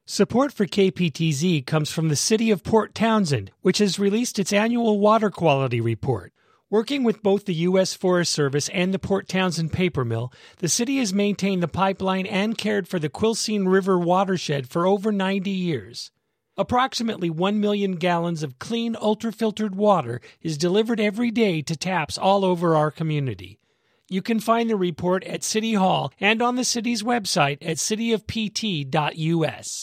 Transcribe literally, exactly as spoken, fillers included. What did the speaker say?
Support for K P T Z comes from the City of Port Townsend, which has released its annual water quality report. Working with both the U S Forest Service and the Port Townsend paper mill, the city has maintained the pipeline and cared for the Quilcene River watershed for over ninety years. Approximately one million gallons of clean, ultra-filtered water is delivered every day to taps all over our community. You can find the report at City Hall and on the city's website at city of p t dot u s.